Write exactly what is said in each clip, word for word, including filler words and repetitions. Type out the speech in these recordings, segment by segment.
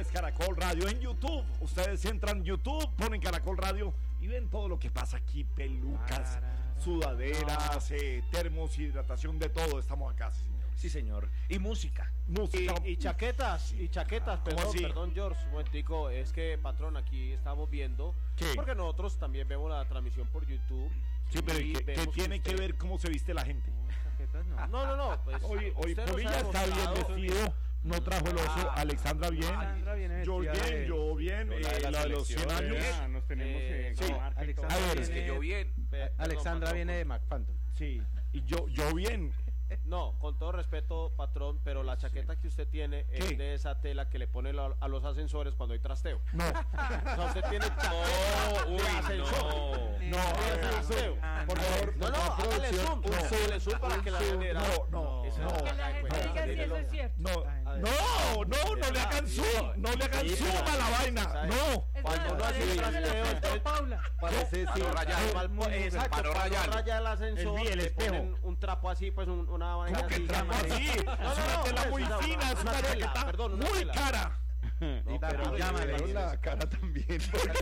es Caracol Radio. En YouTube, ustedes entran en YouTube, ponen Caracol Radio y ven todo lo que pasa aquí, pelucas, sudaderas, eh, termos, hidratación, de todo, estamos acá, sí, señor. Sí, señor. Y música. Música. Y, y chaquetas, y chaquetas, perdón, así? perdón, George, un momentico, es que, patrón, aquí estamos viendo, ¿Qué? porque nosotros también vemos la transmisión por YouTube. Sí, pero y ¿qué, qué vemos tiene usted... que ver cómo se viste la gente? Chaquetas no. No, no, no, pues... Hoy, hoy usted nos Polilla ha está bien demostrado- vestido, no trajo el oso, Ah. Alexandra bien, Alexandra viene yo vestida bien, de- yo bien, Yo la de eh, la la de los cien selección, años, eh. Nos tenemos Eh, eh, sí, con marca y todo. Alexandra A ver, Es que yo bien. Pe- perdón, Alexandra patrón, viene de McPhantom. sí, y yo, yo bien, No, con todo respeto, patrón, pero la chaqueta que usted tiene ¿Qué? es de esa tela que le pone la- a los ascensores cuando hay trasteo. no, O sea, usted tiene chaqueta No, de uy, ascensor. no. no, De eh, trasteo. Ah, por no. favor, No, no, por favor, hágale producción, zoom, no. hágale zoom para que la vean. no, no, Eso no, es- Que la gente Bueno, diga si dígelo. eso es cierto. no, A ver. no, no, no le hagan zoom, no le hagan Sí, zoom pero- a la vaina, ¿sabe? no, Eso Cuando me uno hace parece un que le trasteo, faltó entonces- Paula. Parece Para no rayar. Exacto, Para no para rayar. no rayar el ascensor, El- el le espejo. ponen un trapo así, pues un- una vaina ¿cómo que así. trapo así? Es No, no, una no, tela pues, muy una- fina, es una una tela, chaqueta perdón, una muy tela. cara. No, la pero- pijama le pero dice. la cara también.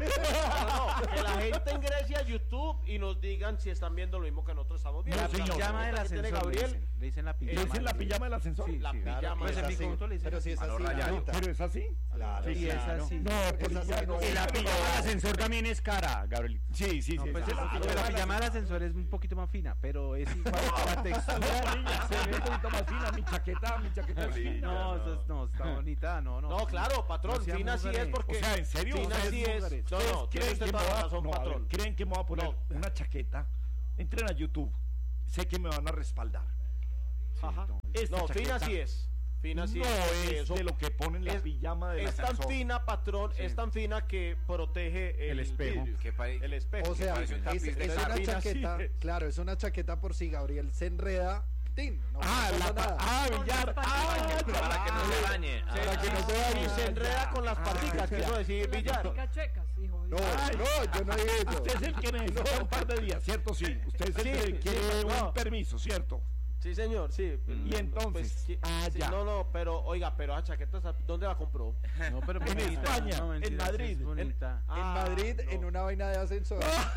No, no, que la gente ingrese a YouTube y nos digan si están viendo lo mismo que nosotros estamos viendo. La No, señor. pijama del que tiene ascensor le Gabriel, dicen. Le dicen la ¿Le pijama. dicen la pijama del ascensor? Sí, la sí. pijama Pues es en mi así. conjunto le dicen Pero si es Para no así, rayar. Anita. ¿Pero es así? Claro, Sí, es claro. así. No, por así, ya no. no. Y la pijama del ascensor también es cara, Gabriel. Sí, sí, No, sí. pues esa es- es la pero pijama la del pijama del ascensor es un poquito más fina, pero es igual la textura. niña, se ve un poquito más fina, mi chaqueta, mi chaqueta es fina. No, eso es- no, está bonita, no, no. No, claro, patrón, No seamos fina sí es vulgares. porque... O sea, ¿en serio? Fina ¿Ustedes sí es... vulgares? No, no, tiene ¿Creen usted que, me toda voy la a, razón, no, a ver, patrón. ¿creen que me voy a poner No. una chaqueta? Entren a YouTube. Sé que me van a respaldar. Ajá. Esta No, chaqueta fina sí es. Fina sí no es. es eso de lo que ponen la es- pijama de Es tan fina, patrón, es tan fina que protege el, El espejo. vidrio, ¿Qué pa- el espejo. O sea, parece un es, tapiz es de una sardina, chaqueta, sí. claro, es una chaqueta por si Gabriel se enreda. ¡Tin! No Ah, pasa la nada. ah, billar. Ah, Para que no se dañe. Se- Ah, y- no se dañe. y se enreda con las paticas, quiero decir, Las billar. paticas chuecas, hijo. No, Ay. no, yo no he ido. Usted es el que necesita un par de días, ¿cierto? Sí. Usted es el Sí, que sí, quiere no. un permiso, ¿cierto? Sí, señor, sí. Y entonces, Pues, sí, ah, sí, ya. no, no, pero, oiga, pero esa chaqueta, ¿dónde la compró? No, pero En bonita. España, No, en mentiras, Madrid, es en- bonita. En Ah, Madrid, no. en una vaina de ascensor.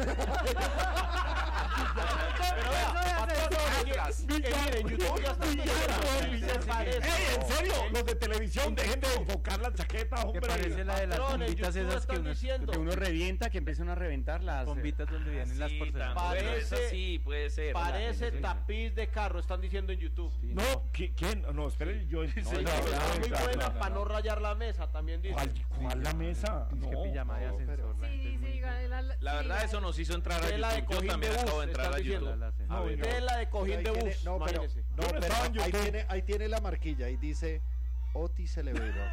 Pero vea, patrón, Atlas. que- que mire, en YouTube ya está. Billar, Se parece. ¡Ey, en serio! Los de televisión, dejen de enfocar la chaqueta, Que hombre. parece la de las Patrón, en bombitas YouTube esas que están uno, diciendo. que uno revienta, que empiezan a reventar las bombitas donde vienen las Sí, porcelanas. tan- bueno, Parece- esa sí puede ser. Parece sí, sí. tapiz de carro, están diciendo en YouTube. No, ¿qué- ¿quién? No, espere, yo... Sí, no, sí, no, claro, no, Está muy no, buena no, no. para no rayar la mesa, también dice. ¿Cuál, cuál la mesa? Es que No. pijama de no, ascensor. la Sí, gente es sí, muy- la, la, La verdad, eso nos hizo entrar a Tela de YouTube. Yo cojín también de acabo de bus, entrar a están YouTube. diciendo. A ver. Tela de cojín Ahí de tiene- bus, no, pero, imagínese. no, Yo no pero estaba en ahí YouTube. tiene, ahí tiene la marquilla, ahí dice Otis Elevero.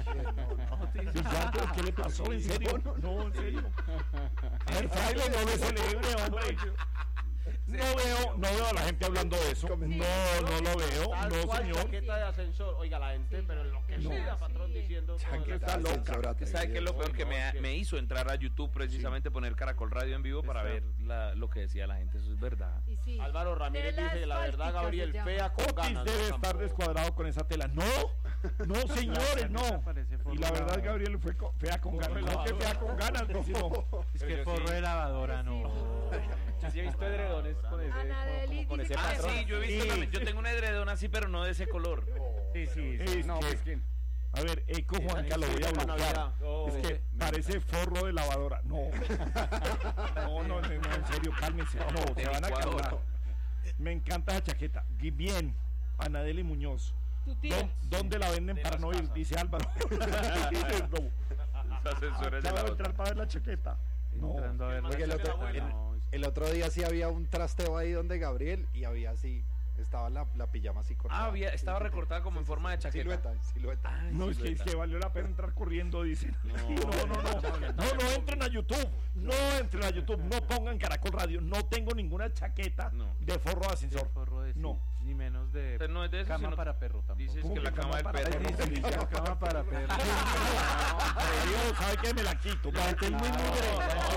Billar, ¿pero qué le pasó? ¿En serio? No, en serio. A ver, Fraile, no me celebre, hombre. No veo, no veo a la gente hablando de eso. No, no lo veo. Tal No, cual señor. chaqueta de ascensor. Oiga, la gente, Sí. pero en lo que No. siga, patrón, Sí. diciendo. Chaqueta todas las- loca. ¿Sabe qué es lo peor? Que No, me, es que- me hizo entrar a YouTube precisamente poner Caracol Radio en vivo para Está. ver la, lo que decía la gente. Eso es verdad. Y sí. Álvaro Ramírez Tela dice, la verdad, asfáltica Gabriel, se llama. fea con Otis ganas. debe no, estar tampoco. descuadrado con esa tela. No, no, señores, no. Parece forro Y la verdad, de Gabriel fue co- fea con ganas. No que fea con ganas, no, sino. Es que forro de lavadora, no. Yo sí he visto edredones con ese, Anadeli como con dice ese Ah, que- patrón. sí, yo he visto Sí. también. Yo tengo un edredón así, pero no de ese color. Sí, sí, Es no, que- pues que... A ver, Eco Juanca, lo voy a para bloquear. Navidad. Oh. Es que parece forro de lavadora. No. No, no, no, no, en serio, cálmense. No, De se van a licuadora. calmar. Me encanta esa chaqueta. Gui- Bien, Anadeli Muñoz. Tu tía. ¿Dó- ¿Dónde la venden De para las no ir? casas. Dice Álvaro. No. Los ascensores de Acabo la de otra. entrar para ver la chaqueta. No. Entrando a ver Oye, el otro- no, el- es que- El otro día sí había un trasteo ahí donde Gabriel y había así, estaba la, la pijama así cortada. Ah, había- estaba Sí, sí, recortada como en forma de chaqueta. Silueta, silueta. Ay, No, es que, es silueta. que valió la pena entrar corriendo, dicen. No, no, no. No, no, no entren a YouTube. No entren a YouTube. No pongan Caracol Radio. No tengo ninguna chaqueta No. de forro de de ascensor. forro de sí, No. ni menos de Pero no es de eso, cama sino- para perro tampoco. Dices ¿Cómo que la que cama del cama para perro. perro? Dice, dice, cama para perro. Dios, ¿sabe qué? Me la quito. La gente es muy mugre.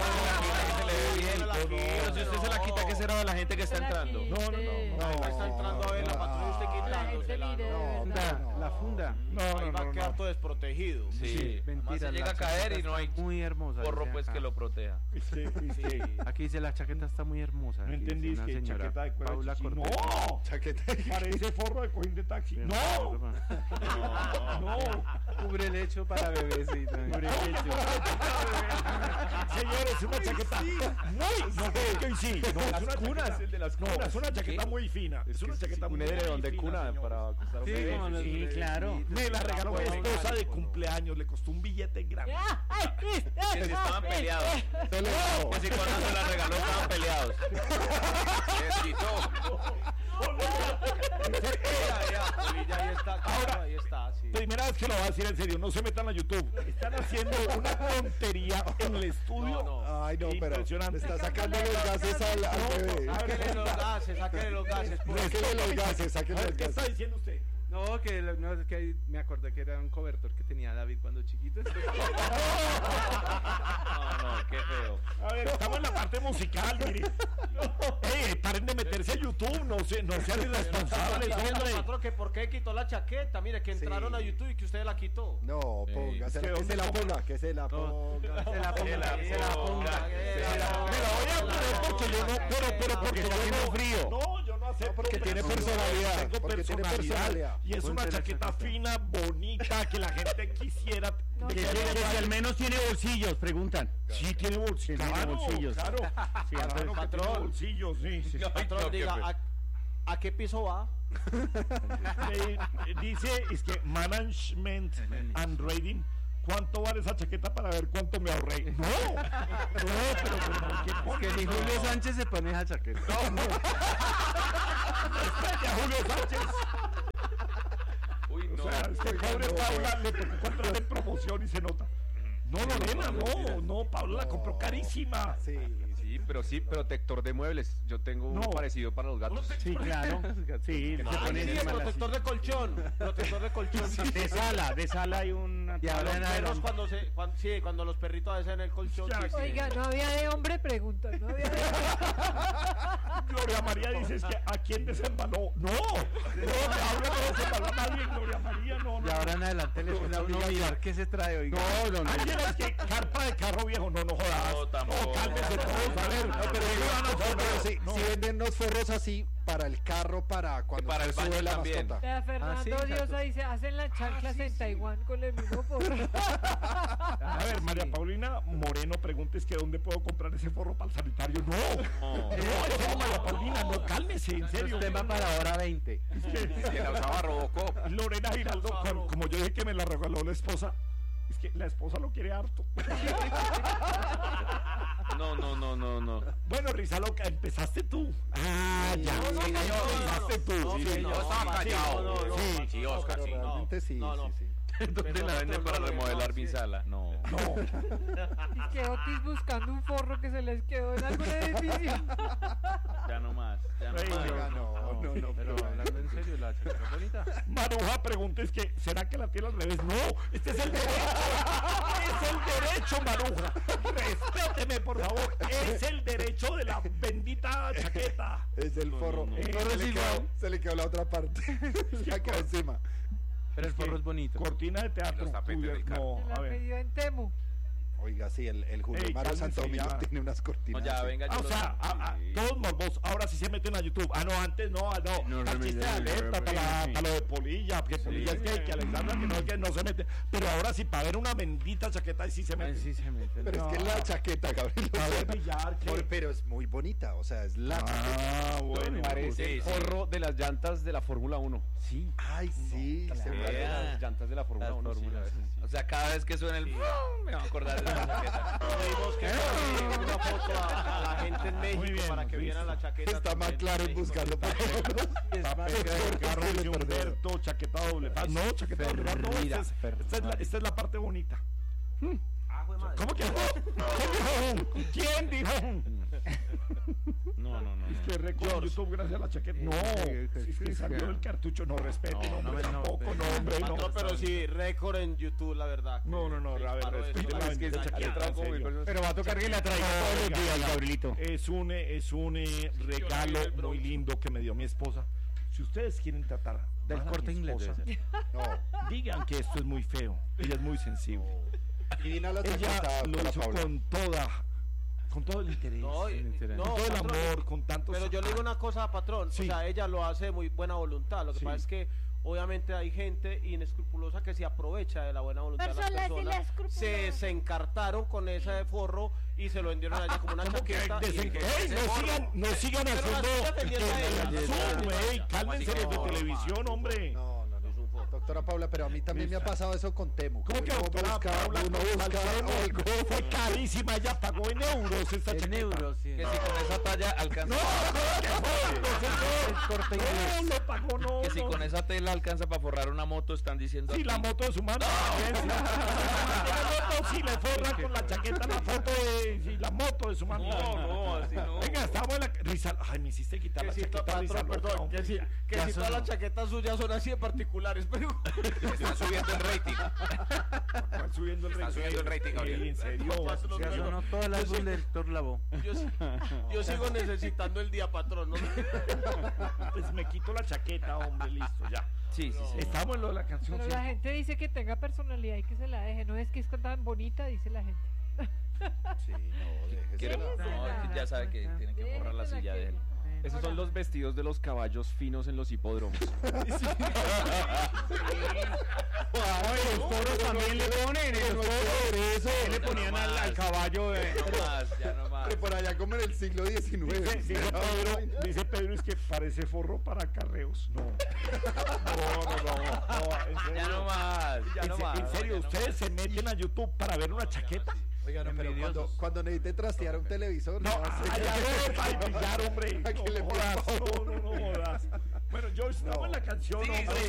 Pero si usted se la quita, ¿qué será de la gente que está Se la entrando? quite. No, no, no, no. Ahí está entrando a ver la patrón y usted La gente quitándosela. mire, No, de Funda, verdad. la funda. No, ahí no, va a no, quedar no. todo desprotegido. Sí. Sí, se llega a caer y no hay muy hermosa. porro dice pues acá. que lo proteja. Es que, es que Aquí dice la chaqueta está muy hermosa. no aquí dice entendí, es una que señora, chaqueta de cuero Paula chichi. Cortés. ¡No! Chaqueta. Parece forro de cojín de taxi. ¡No! ¡No! Cubre el hecho para bebecito. Cubre el hecho. Señores, una chaqueta muy... No, que que sí. No, es Las una cunas, chaqueta- el de las No, cunas. es una chaqueta muy fina. Es una chaqueta Un muy edredón de fina, cuna señores. para acostar a un Sí, bebé. como los sí, claro. Me la regaló mi esposa de cumpleaños, le costó un billete grande. Que si estaban peleados. Se le Que si cuando se la regaló estaban peleados. Les quitó. Ya, ya, ya, ahí está, claro, Ahora- ahí está, sí. Primera vez que lo voy a decir en serio, no se metan a YouTube. Están haciendo una tontería en el estudio. No, no. Ay, no, pero le Impresionante. está sacando los gases al, al bebé. a ver, Sáquenle los gases, sáquenle los gases. por favor. Sáquenle los gases, A sáquenle ver, los ¿qué está gases. diciendo usted? No, que, lo- no, es que me acordé que era un cobertor que tenía David cuando chiquito. No, no, qué feo. A ver, estamos en la parte musical, mire. Ey, paren de meterse a YouTube, no, se, no sean irresponsables, hombre. Otro que por qué quitó la chaqueta, mire que entraron Sí. a YouTube y que usted la quitó. No, póngase, es que que se ¿dónde la pongo? ponga, que se la No, ponga. se la ponga, Se la se la ponga. ponga. Se la Me la voy a poner porque yo no, pero, pero porque yo no frío. No, yo no acepto. No, porque tiene pero personalidad, Tengo porque tiene personalidad. personalidad. Y es una Ponte la chaqueta chaqueta. fina, bonita, que la gente quisiera. Que, que- que si al menos tiene bolsillos, preguntan. Sí, tiene bolsillos. Tiene Claro, bolsillos. claro. Sí, Claro que patrón. tiene bolsillos, sí. sí. Patrón, no, qué diga, feo. ¿a, a qué piso va? Eh, eh, dice, es que management and rating. ¿Cuánto vale esa chaqueta para ver cuánto me ahorré? No, no, pero, pero ¿por qué Es pones que ni eso? Julio Sánchez se pone esa chaqueta. Respete a Julio Sánchez. Uy, no. O sea, es que pobre Paula le tocó contratar en promoción y se nota. No, Lorena, no, no, Paula la compró carísima. Sí, Sí, pero sí, protector de muebles. Yo tengo uno No. parecido para los gatos. Sí, claro. Sí, se Ah, pone sí, encima de la protector de colchón. Protector de colchón. silla. De sala, de sala hay una. Y ahora en Perros adelante. cuando se, cuando, sí, cuando los perritos a veces en el colchón. Ya, sí, sí. Oiga, No había de hombre, pregunta. No había de Gloria María dice es que ¿a quién desembaló? No, no, Paula no desembaló a nadie, Gloria María, no, no. Y ahora en adelante le toca a uno mirar qué se trae, oiga. No, no, no. Alguien es que carpa de carro viejo, no, no jodas. No, tampoco. No, cálmese todos, a ver. No, pero No, pero sí, no. sí venden unos forros así para el carro, para cuando para se el sube baño la también. mascota. Vea, Fernando Ah, sí, Diosa exacto. dice, hacen las chanclas en Taiwán con el mismo forro. A ver, María Paulina Moreno pregunta es que dónde puedo comprar ese forro para el sanitario. No, no, en serio, María Paulina, no, cálmese, en Eso serio. es tema para hora veinte. Que la usaba Robocop. Lorena Giraldo, cuando- como yo dije que me la regaló la esposa, es que la esposa lo quiere harto. No, no, no, no, no. Bueno, Risa Loca, empezaste tú. Ah, ya, No, no, sí, no, ya no, empezaste tú. no, Sí, no, señor. Yo estaba no, callado. no, no, Sí, no, sí, no, Oscar, Pero sí. realmente sí, no, no. sí, sí. ¿Dónde la venden para remodelar mi sala? No. No, Y que Otis buscando un forro que se les quedó en algún edificio. Ya no más. Ya no Ey, más. Oiga, no, no, no, Pero hablando en serio, la chaqueta es bonita. Maruja pregunta es que, ¿será que la tiene al revés? No, este es el derecho. Es el derecho, Maruja. Respéteme, por favor. Es el derecho de la bendita chaqueta. Es el forro. no, no. Se, El forro le es quedó, igual. se le quedó la otra parte. La quedó encima. Pero el Es que forro es bonito. Cortina de teatro. Los tapetes Julio, del carro. no, Se a la ver. pidió en Temu. Oiga, sí, el, el Julio Ey, Mario cálmense Santo Domingo ya. tiene unas No, cortinas. ya, así. venga, Ah, yo o lo- sea, ah, ah, Sí. todos morbosos, ahora sí se meten a YouTube. Ah, no, antes no, ah, no. No, Para no, chiste de no, no, alerta, no, para, sí. para lo de Polilla, que Polilla es gay, que Alexandra que no es que no se mete. Pero ahora sí, para ver una bendita chaqueta, ahí sí se Ay, mete. sí se mete. Pero es que la chaqueta, Gabriel. A ver, Villar, ¿qué? Por- pero es muy bonita, o sea, es la chaqueta. Ah, bueno. Parece Sí, el sí. forro de las llantas de la Fórmula uno. Sí. Ay, sí, se claro. parece. Vea. Las llantas de la Fórmula Las uno. sí, fórmulas, a veces. O sea, cada vez que suena el me va a acordar de esa chaqueta. Pedimos que envíen una foto a, a la gente en México Muy bien, para que vieran la listo. chaqueta. Está más también claro en en México. buscarlo por Papel de carro de Humberto, chaqueta doble faz. No, chaqueta doble faz, no. Mira, Esta es, esta es la, esta es la parte bonita. Ah, jue madre. ¿Cómo que? ¿Quién dijo? No, no, no. Es que récord en YouTube gracias a la chaqueta. No, es que salió el cartucho. No, respete, no, No, hombre, no, no, tampoco, no. no, hombre, no. Patrón, pero sí, récord en YouTube, la verdad. No, no, no, a ver, Disparó respete esto, la la- Es que bendita esa chaqueta, chaqueta en como serio. mil Pero va a tocar que la traiga todos los días, Gabrielito. Es un, eh, es un eh, regalo muy lindo que me dio mi esposa. Si ustedes quieren tratar Del mal a Corte mi Inglés esposa, debe ser. No, digan que esto es muy feo. Ella es muy sensible. Divina la ella chaqueta, lo doctora hizo Paula. con toda, con todo el interés, No, y- interés. no, con todo el patrón, amor, con tanto. Pero yo le digo una cosa, patrón. Sí. O sea, ella lo hace de muy buena voluntad. Lo que Sí. pasa es que obviamente hay gente inescrupulosa que se aprovecha de la buena voluntad de las Personas personas. inescrupulosas. Se, se encartaron con ese forro y se lo vendieron a ella como una ¿Cómo que chaqueta. y- desen- y- ey, ese no forro. sigan, no sigan Pero la haciendo estoy defendiendo a ella. que Zoom, ey, cálmense los de No, televisión, hombre. No, no, no. Es un forro. Doctora Paula, pero a mí también me ha pasado eso con Temu. ¿Cómo que uno doctora busca, Paula uno con busca Salcemo? algo. Fue carísima, ella pagó en euros esta chaqueta. Que si con esa talla alcanza. No, no, lo pagó, no, Que si no. con esa tela alcanza para forrar una moto, están diciendo. Sí, aquí. la moto de su mano. también, sí. La moto, sí, le forran con la chaqueta la foto de sí, la moto de su mano. No, no, así no. Venga, estamos en la Rizal. Ay, me hiciste quitar Que la si, chaqueta, patrón, Rizal, perdón, hombre. que si, que Ya si sonó. todas las chaquetas suyas son así de particulares, pero Están subiendo el rating. Están subiendo el Están rating. subiendo el rating, Gabriel. Ey, en serio. Patrón, Ya pero- sonó. todas las del doctor Labo. yo, sí- yo sigo necesitando el día, patrón. ¿no? Pues me quito la chaqueta, hombre, listo, ya. Sí, sí, sí. Estamos en lo de la canción. Pero ¿sí? la gente dice que tenga personalidad y que se la deje. No es que es tan bonita, dice la gente. Sí, no, déjese. Quiere- Déjesela. No, es que ya sabe que tiene que borrar la Déjesela silla que- de él. Esos son los vestidos de los caballos finos en los hipódromos. Los toros también le ponen, en los toros. Le Ya ponían no al, al más. caballo de... Ya no más, ya no más. Pero por allá como en el siglo diecinueve. Dice, dice Pedro, dice Pedro, es que parece forro para carreos. No. No, no, no. no, en serio. Ya no más, ya En no se- más. en serio, ya no ustedes se meten a YouTube para ver una chaqueta. Oiga, no, pero Envidiosos. cuando, cuando necesite trastear un televisor, No, no, ay, sé. ya no, para pillar, hombre. ¿A qué le No jodas, no, no, no jodas. Bueno, yo estamos No. en la canción, Sí, hombre. sí,